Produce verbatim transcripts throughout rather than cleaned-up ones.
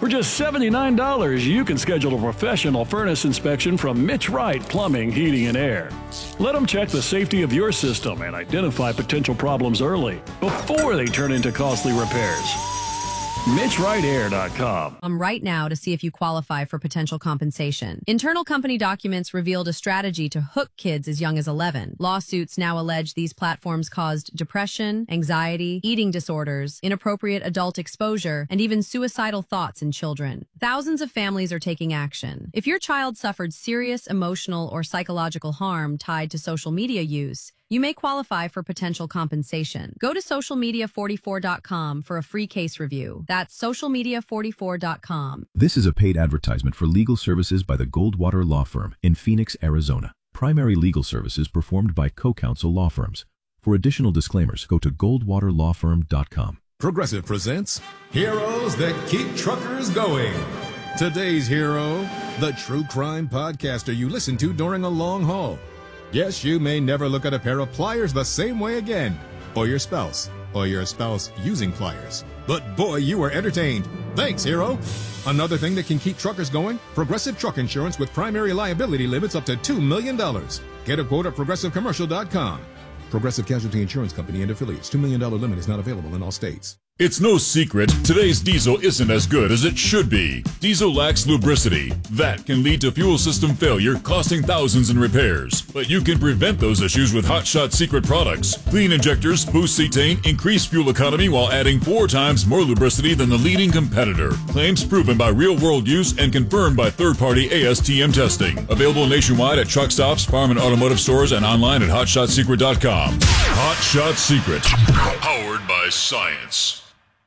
For just seventy-nine dollars, you can schedule a professional furnace inspection from Mitch Wright Plumbing, Heating, and Air. Let them check the safety of your system and identify potential problems early, before they turn into costly repairs. Mitch Wright Air dot com. Um, right now to see if you qualify for potential compensation. Internal company documents revealed a strategy to hook kids as young as eleven. Lawsuits now allege these platforms caused depression, anxiety, eating disorders, inappropriate adult exposure, and even suicidal thoughts in children. Thousands of families are taking action. If your child suffered serious emotional or psychological harm tied to social media use, you may qualify for potential compensation. Go to social media forty-four dot com for a free case review. That's social media forty-four dot com. This is a paid advertisement for legal services by the Goldwater Law Firm in Phoenix, Arizona. Primary legal services performed by co-counsel law firms. For additional disclaimers, go to goldwater law firm dot com. Progressive presents Heroes That Keep Truckers Going. Today's hero, the true crime podcaster you listen to during a long haul. Yes, you may never look at a pair of pliers the same way again, or your spouse, or your spouse using pliers. But boy, you were entertained. Thanks, hero. Another thing that can keep truckers going, Progressive Truck Insurance with primary liability limits up to two million dollars. Get a quote at progressive commercial dot com. Progressive Casualty Insurance Company and affiliates. two million dollars limit is not available in all states. It's no secret, today's diesel isn't as good as it should be. Diesel lacks lubricity. That can lead to fuel system failure, costing thousands in repairs. But you can prevent those issues with Hot Shot Secret products. Clean injectors, boost cetane, increase fuel economy while adding four times more lubricity than the leading competitor. Claims proven by real-world use and confirmed by third-party A S T M testing. Available nationwide at truck stops, farm and automotive stores, and online at hot shot secret dot com. Hot Shot Secret. Powered by science.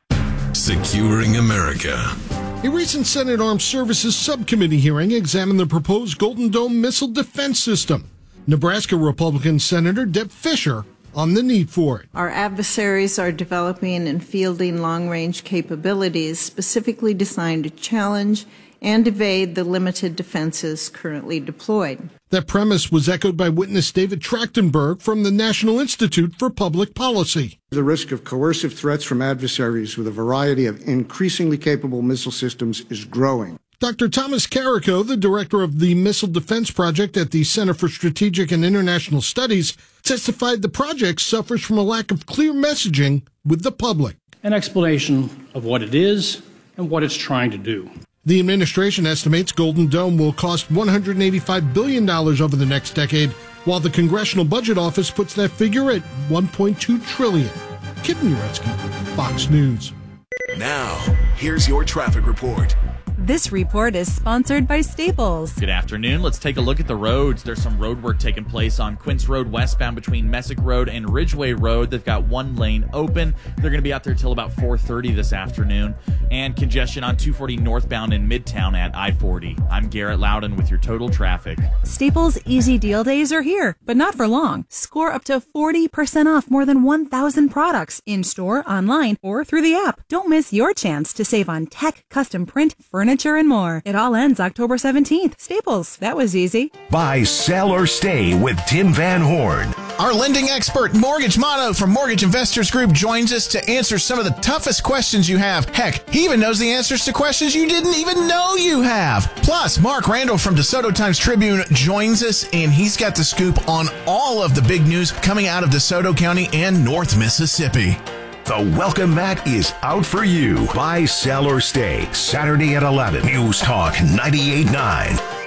Securing America. A recent Senate Armed Services Subcommittee hearing examined the proposed Golden Dome missile defense system. Nebraska Republican Senator Deb Fischer on the need for it. Our adversaries are developing and fielding long-range capabilities specifically designed to challenge and evade the limited defenses currently deployed. That premise was echoed by witness David Trachtenberg from the National Institute for Public Policy. The risk of coercive threats from adversaries with a variety of increasingly capable missile systems is growing. Doctor Thomas Carrico, the director of the Missile Defense Project at the Center for Strategic and International Studies, testified the project suffers from a lack of clear messaging with the public. An explanation of what it is and what it's trying to do. The administration estimates Golden Dome will cost one hundred eighty-five billion dollars over the next decade, while the Congressional Budget Office puts that figure at one point two trillion dollars. Kitten Uretsky, Fox News. Now, here's your traffic report. This report is sponsored by Staples. Good afternoon. Let's take a look at the roads. There's some road work taking place on Quince Road westbound between Messick Road and Ridgeway Road. They've got one lane open. They're going to be out there till about four thirty this afternoon. And congestion on two forty northbound in Midtown at I forty. I'm Garrett Loudon with your total traffic. Staples Easy Deal Days are here, but not for long. Score up to forty percent off more than one thousand products in-store, online, or through the app. Don't miss your chance to save on tech, custom print, furniture, and more. It all ends October seventeenth. Staples, that was easy. Buy, sell, or stay with Tim Van Horn. Our lending expert, Mortgage Mono from Mortgage Investors Group, joins us to answer some of the toughest questions you have. Heck, he even knows the answers to questions you didn't even know you have. Plus, Mark Randall from DeSoto Times-Tribune joins us, and he's got the scoop on all of the big news coming out of DeSoto County and North Mississippi. The welcome mat is out for you. Buy, sell, or stay. Saturday at eleven. News Talk ninety-eight point nine.